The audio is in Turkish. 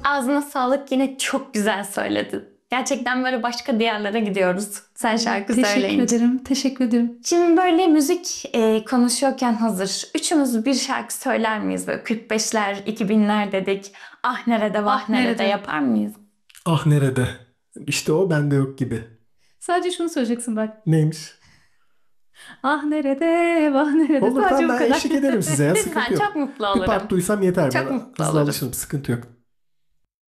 Ağzına sağlık, yine çok güzel söyledin. Gerçekten böyle başka diyarlara gidiyoruz sen şarkı Teşekkür söyleyince. ederim. Teşekkür ederim. Şimdi böyle müzik konuşuyorken hazır. Üçümüz bir şarkı söyler miyiz? Böyle 45'ler, 2000'ler dedik. Ah nerede vah Ah nerede nerede? yapar mıyız? Ah nerede? İşte o bende yok gibi. Sadece şunu söyleyeceksin bak. Neymiş? Ah nerede? Vah nerede? Olur Sadece tamam bu ben kadar. eşlik ederim size ya sıkıntı Lütfen, çok yok. mutlu Bir part olurum. duysam yeter Çok bana. mutlu Hızlı olurum. alışırım sıkıntı yok.